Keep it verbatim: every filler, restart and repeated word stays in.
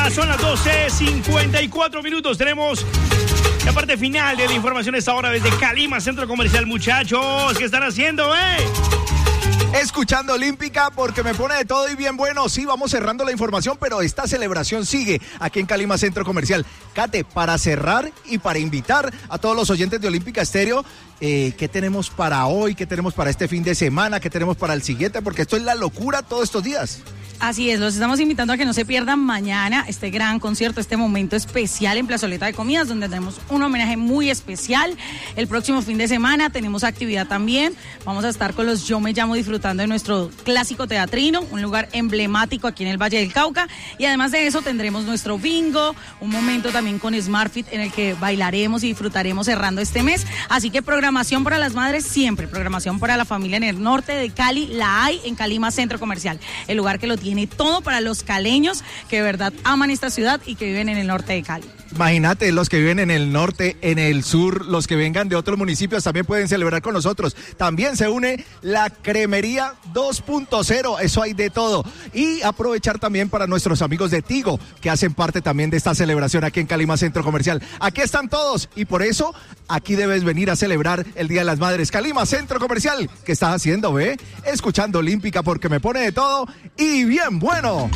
Ya son las doce cincuenta y cuatro minutos. Tenemos la parte final de la información esta hora desde Calima, Centro Comercial. Muchachos, ¿qué están haciendo, eh? Escuchando Olímpica porque me pone de todo y bien bueno. Sí, vamos cerrando la información, pero esta celebración sigue aquí en Calima Centro Comercial. Kate, para cerrar y para invitar a todos los oyentes de Olímpica Estéreo, eh, ¿qué tenemos para hoy? ¿Qué tenemos para este fin de semana? ¿Qué tenemos para el siguiente? Porque esto es la locura todos estos días. Así es, los estamos invitando a que no se pierdan mañana este gran concierto, este momento especial en Plazoleta de Comidas, donde tenemos un homenaje muy especial. El próximo fin de semana tenemos actividad también. Vamos a estar con los Yo Me Llamo disfrutando de nuestro clásico teatrino, un lugar emblemático aquí en el Valle del Cauca. Y además de eso tendremos nuestro bingo, un momento también con SmartFit en el que bailaremos y disfrutaremos cerrando este mes. Así que programación para las madres siempre, programación para la familia en el norte de Cali, la hay en Calima Centro Comercial, el lugar que lo tiene Tiene todo para los caleños que de verdad aman esta ciudad y que viven en el norte de Cali. Imagínate, los que viven en el norte, en el sur, los que vengan de otros municipios también pueden celebrar con nosotros. También se une la Cremería dos punto cero, eso hay de todo. Y aprovechar también para nuestros amigos de Tigo, que hacen parte también de esta celebración aquí en Calima Centro Comercial. Aquí están todos y por eso aquí debes venir a celebrar el Día de las Madres. Calima Centro Comercial, ¿qué estás haciendo, ve? Escuchando Olímpica porque me pone de todo y bien bueno.